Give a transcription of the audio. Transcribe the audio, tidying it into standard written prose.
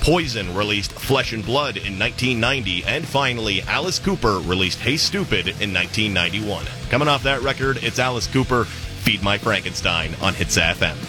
Poison released Flesh and Blood in 1990, and finally, Alice Cooper released Hey Stupid in 1991. Coming off that record, it's Alice Cooper, Feed My Frankenstein on Hits FM.